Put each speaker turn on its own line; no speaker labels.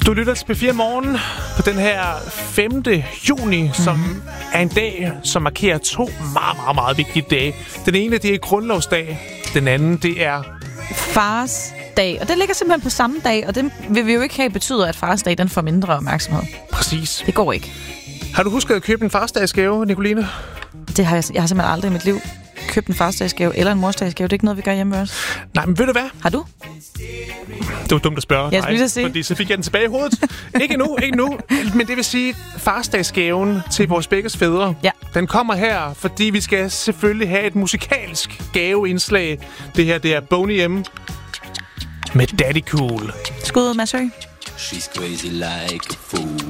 Du lytter til P4 Morgen på den her 5. juni, som er en dag, som markerer 2 meget, meget, meget vigtige dage. Den ene, det er grundlovsdag. Den anden, det er
Fars dag. Og det ligger simpelthen på samme dag, og det vil vi jo ikke have betyder, at Fars dag den får mindre opmærksomhed.
Præcis.
Det går ikke.
Har du husket at købe en farsdagsgave, Nicoline?
Det har jeg har simpelthen aldrig i mit liv købt en farsdagsgave eller en morsdagsgave. Det er ikke noget, vi gør hjemme også.
Nej, men ved du hvad?
Har du?
Det var dumt at spørge
Jeg skulle lige sige.
fordi så fik jeg den tilbage i hovedet. ikke nu. Men det vil sige, farsdagsgaven til vores begges fædre,
Ja.
den kommer her, fordi vi skal selvfølgelig have et musikalsk gaveindslag. Det her, det er Boney M. med Daddy Cool.
Skud, Mads Høgh.
She's crazy like a fool.